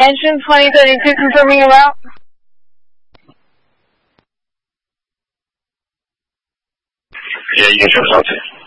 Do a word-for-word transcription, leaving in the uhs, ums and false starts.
Engine twenty thirty-two confirming your route. Yeah, you can trust out to.